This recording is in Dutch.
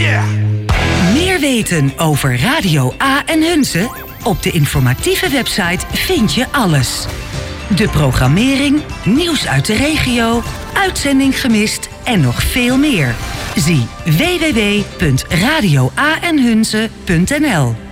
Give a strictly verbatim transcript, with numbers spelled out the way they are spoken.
Yeah! Meer weten over Radio A en Hunze? Op de informatieve website vind je alles. De programmering, nieuws uit de regio, uitzending gemist en nog veel meer. Zie w w w punt radio a en hunze punt n l.